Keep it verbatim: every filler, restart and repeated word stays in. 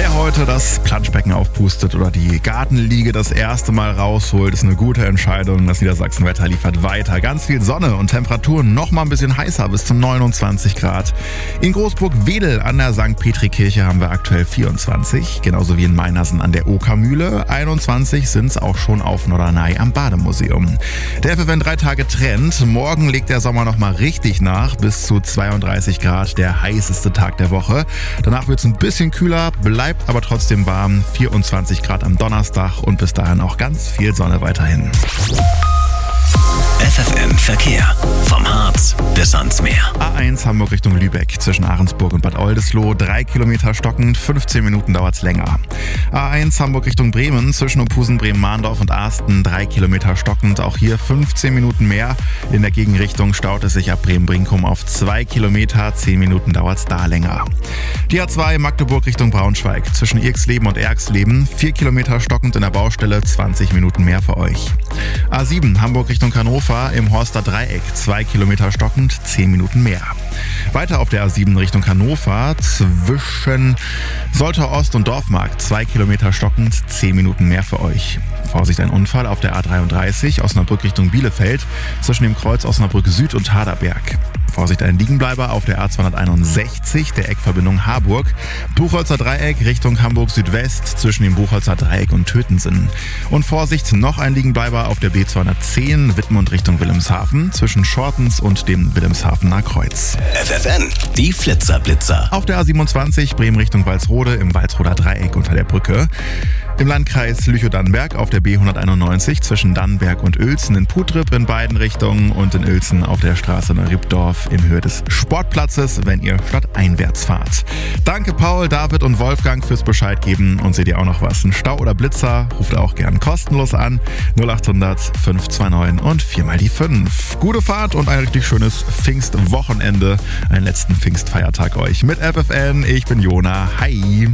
Wer heute das Planschbecken aufpustet oder die Gartenliege das erste Mal rausholt, ist eine gute Entscheidung. Das Niedersachsenwetter liefert weiter. Ganz viel Sonne und Temperaturen noch mal ein bisschen heißer bis zu neunundzwanzig Grad. In Großburg-Wedel an der Sankt Petri-Kirche haben wir aktuell vierundzwanzig, genauso wie in Meinersen an der Okermühle. einundzwanzig sind es auch schon auf Norderney am Bademuseum. Der F F N drei Tage Trend. Morgen legt der Sommer noch mal richtig nach, bis zu zweiunddreißig Grad, der heißeste Tag der Woche. Danach wird es ein bisschen kühler, bleibt aber trotzdem warm. vierundzwanzig Grad am Donnerstag und bis dahin auch ganz viel Sonne weiterhin. F F M Verkehr. Vom Harz bis ans Meer. A eins Hamburg Richtung Lübeck zwischen Ahrensburg und Bad Oldesloe. Drei Kilometer stockend, fünfzehn Minuten dauert's länger. A eins Hamburg Richtung Bremen zwischen Opusen, Bremen-Mahndorf und Asten. Drei Kilometer stockend, auch hier fünfzehn Minuten mehr. In der Gegenrichtung staut es sich ab Bremen-Brinkum auf zwei Kilometer. Zehn Minuten dauert's da länger. Die A zwei Magdeburg Richtung Braunschweig zwischen Irxleben und Erxleben. Vier Kilometer stockend in der Baustelle, zwanzig Minuten mehr für euch. A sieben Hamburg Richtung Hannover im Horster Dreieck, zwei Kilometer stockend, zehn Minuten mehr. Weiter auf der A sieben Richtung Hannover zwischen Soltau Ost und Dorfmarkt, zwei Kilometer stockend, zehn Minuten mehr für euch. Vorsicht, ein Unfall auf der A dreiunddreißig Osnabrück Richtung Bielefeld zwischen dem Kreuz Osnabrück Süd und Haderberg. Vorsicht, ein Liegenbleiber auf der A zweihunderteinundsechzig, der Eckverbindung Harburg. Buchholzer Dreieck Richtung Hamburg Südwest zwischen dem Buchholzer Dreieck und Tötensen. Und Vorsicht, noch ein Liegenbleiber auf der B zweihundertzehn Wittmund Richtung Wilhelmshaven zwischen Schortens und dem Wilhelmshavener Kreuz. F F N, die Flitzerblitzer. Auf der A siebenundzwanzig Bremen Richtung Walsrode im Walsroder Dreieck unter der Brücke. Im Landkreis Lüchow-Dannenberg auf der B hunderteinundneunzig zwischen Dannenberg und Uelzen in Putrip in beiden Richtungen und in Uelzen auf der Straße Neurippdorf in Höhe des Sportplatzes, wenn ihr stadteinwärts fahrt. Danke Paul, David und Wolfgang fürs Bescheid geben und seht ihr auch noch was? Ein Stau oder Blitzer? Ruft auch gern kostenlos an. null achthundert fünf zwei neun und vier mal die fünf. Gute Fahrt und ein richtig schönes Pfingstwochenende. Einen letzten Pfingstfeiertag euch mit F F N. Ich bin Jona. Hi.